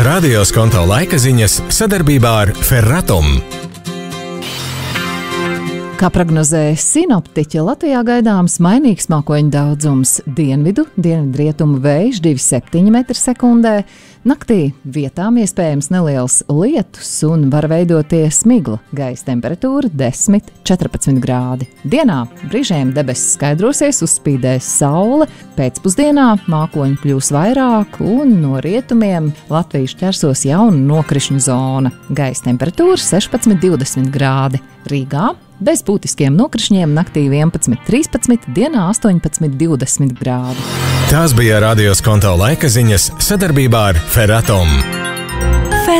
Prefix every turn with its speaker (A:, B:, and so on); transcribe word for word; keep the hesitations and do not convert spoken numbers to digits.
A: Radio Skonto laika ziņas sadarbībā ar Ferratum.
B: Kā prognozēja sinoptiķi, Latvijā gaidāms mainīgs mākoņu daudzums. Dienvidu, dienvidrietumu vējš divi komats septiņi metri sekundē. Naktī vietām iespējams neliels lietus un var veidoties migla. Gaisa temperatūra desmit līdz četrpadsmit grādi. Dienā brīžiem debesis skaidrosies, uzspīdēs saule. Pēcpusdienā mākoņu kļūs vairāk un no rietumiem Latvijas ķersos jauna nokrišņu zona. Gaisa temperatūra sešpadsmit līdz divdesmit grādi. Rīgā bez būtiskiem nokrišņiem naktī vienpadsmit līdz trīspadsmit, dienā astoņpadsmit līdz divdesmit grādi.
A: Tās bija Radio Skonto laika ziņas sadarbībā ar Ferratum.